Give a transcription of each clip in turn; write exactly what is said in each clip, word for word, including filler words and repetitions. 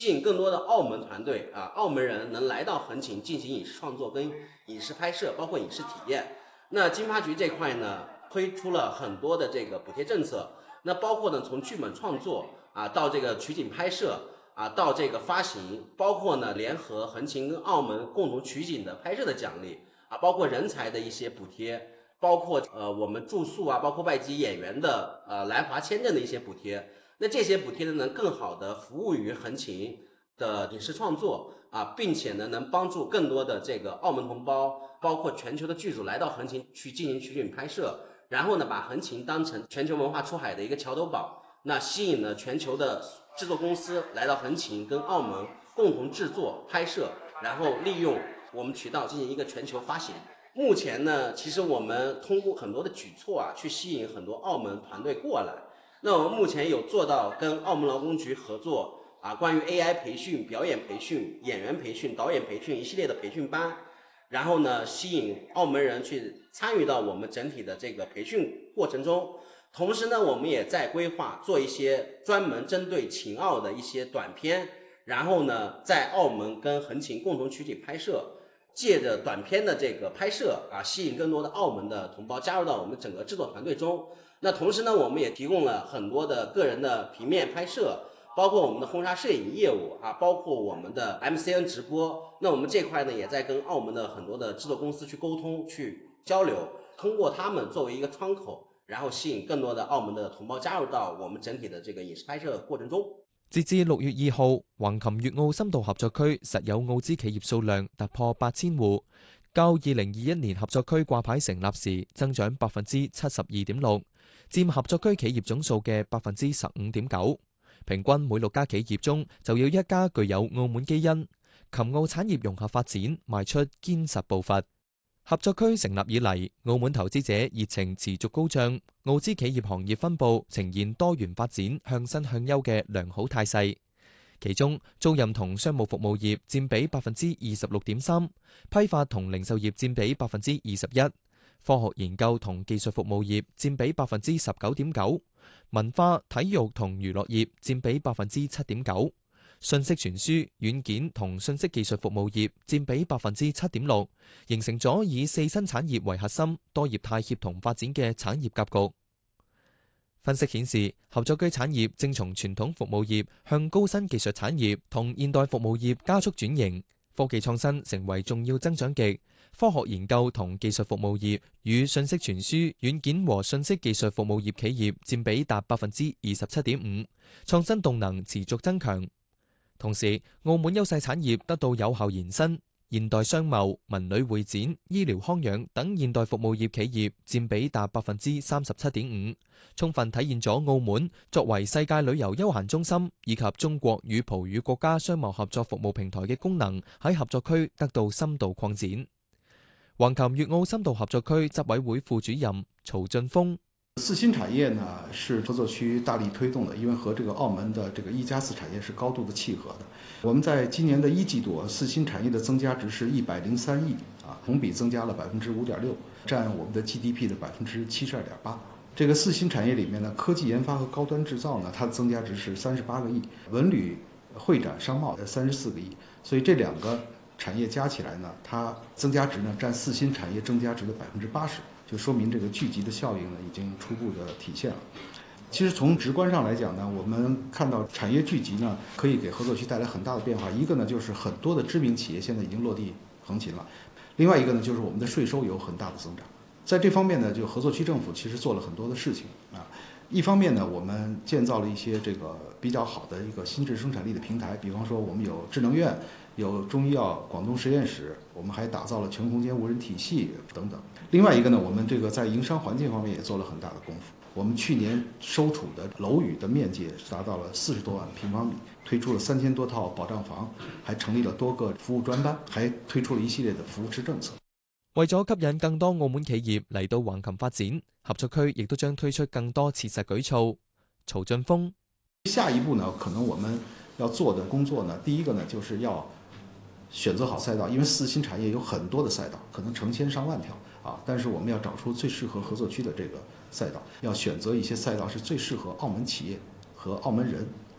吸引更多的澳门团队啊，澳门人能来到横琴进行影视创作跟影视拍摄，包括影视体验。那经发局这块呢，推出了很多的这个补贴政策，那包括呢从剧本创作啊到这个取景拍摄啊到这个发行，包括呢联合横琴跟澳门共同取景的拍摄的奖励啊，包括人才的一些补贴，包括呃我们住宿啊，包括外籍演员的呃来华签证的一些补贴。那这些补贴呢，能更好的服务于横琴的影视创作啊，并且呢，能帮助更多的这个澳门同胞，包括全球的剧组来到横琴去进行取景拍摄，然后呢，把横琴当成全球文化出海的一个桥头堡，那吸引了全球的制作公司来到横琴，跟澳门共同制作拍摄，然后利用我们渠道进行一个全球发行。目前呢，其实我们通过很多的举措啊，去吸引很多澳门团队过来。那我们目前有做到跟澳门劳工局合作啊，关于 A I 培训、表演培训、演员培训、导演培训一系列的培训班，然后呢，吸引澳门人去参与到我们整体的这个培训过程中。同时呢，我们也在规划做一些专门针对秦澳的一些短片，然后呢，在澳门跟横琴共同取景拍摄，借着短片的这个拍摄啊，吸引更多的澳门的同胞加入到我们整个制作团队中。那同时呢，我们也提供了很多的个人的平面拍摄，包括我们的婚纱摄影业务啊，包括我们的 M C N 直播。那我们这块呢，也在跟澳门的很多的制作公司去沟通、去交流，通過他們作為一個窗口，然後吸引更多的澳門的同胞加入到我們整體的這個影視拍攝過程中。 截至六月二號，橫琴粵澳深度合作區實有澳資企業數量突破八千戶，較二零二一年合作區掛牌成立時增長百分之七十二點六。佔合作區企業總數嘅百分之十五點九，平均每六家企業中就有一家具有澳門基因。琴澳產業融合發展邁出堅實步伐。合作區成立以嚟，澳門投資者熱情持續高漲，澳資企業行業分佈呈現多元發展、向新向優嘅良好態勢。其中，租賃同商務服務業佔比百分之二十六點三，批發同零售業佔比百分之二十一。科學研究同技術服務業佔比百分之十九點九，文化、體育同娛樂業佔比百分之七點九，信息傳輸、軟件同信息技術服務業佔比百分之七點六，形成咗以四新產業為核心、多業態協同發展嘅產業格局。分析顯示，合作區產業正從傳統服務業向高新技術產業同現代服務業加速轉型，科技創新成為重要增長極。科學研究同技術服務業與信息傳輸、軟件和信息技術服務業企業佔比達百分之二十七點五，創新動能持續增強。同時，澳門優勢產業得到有效延伸，現代商貿、文旅會展、醫療康養等現代服務業企業佔比達百分之三十七點五，充分體現咗澳門作為世界旅遊休閒中心以及中國與葡語國家商貿合作服務平台嘅功能喺合作區得到深度擴展。橫琴粵澳深度合作區執委會副主任曹俊峰： 四新產業呢是合作區大力推動的，因為和這個澳門的這個一加四產業是高度的契合的。我們在今年的一季度，四新產業的增加值是一百零三億啊，同比增加了百分之五點六，佔我們的 G D P 的百分之七十二點八。這個四新產業裡面呢，科技研發和高端製造呢，它的增加值是三十八個億，文旅會展商貿三十四個億，所以這兩個產業加起來呢，它增加值呢佔四新產業增加值的百分之八十，就說明這個聚集的效應呢已經初步的體現了。其實從直觀上來講呢，我們看到產業聚集呢可以給合作區帶來很大的變化。一個呢就是很多的知名企業現在已經落地橫琴了，另外一個呢就是我們的稅收有很大的增長。在這方面呢，就合作區政府其實做了很多的事情啊。一方面呢，我們建造了一些這個比較好的一個新質生產力的平台，比方說我們有智能院，有中醫藥廣東實驗室，我們還打造了全空間無人體系等等。另外一個呢，我們這個在營商環境方面也做了很大的功夫。我們去年收儲的樓宇的面積達到了四十多萬平方米，推出了三千多套保障房，還成立了多個服務專班，還推出了一系列的扶持政策。 為咗吸引更多澳門企業嚟到橫琴發展，合作區亦都將推出更多切實舉措。曹俊峰： 下一步呢，可能我們要做的工作呢，第一個呢，就是要選擇好賽道，因為四新產業有很多的賽道，可能成千上萬條啊，但是我們要找出最適合合作區的這個賽道，要選擇一些賽道是最適合澳門企業和澳門人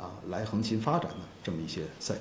啊来横琴发展的这么一些赛道。